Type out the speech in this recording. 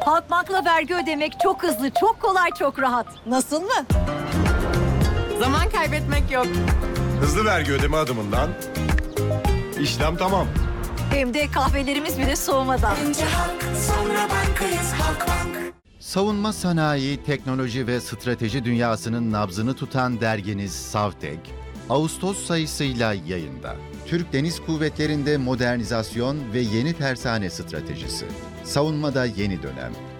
Halkbank'la vergi ödemek çok hızlı, çok kolay, çok rahat. Nasıl mı? Zaman kaybetmek yok. Hızlı vergi ödeme adımından işlem tamam. Hem de kahvelerimiz bile soğumadan. Önce halk, sonra bankayız Halkbank. Savunma sanayi, teknoloji ve strateji dünyasının nabzını tutan derginiz Savtek, Ağustos sayısıyla yayında. Türk Deniz Kuvvetleri'nde modernizasyon ve yeni tersane stratejisi. Savunmada yeni dönem.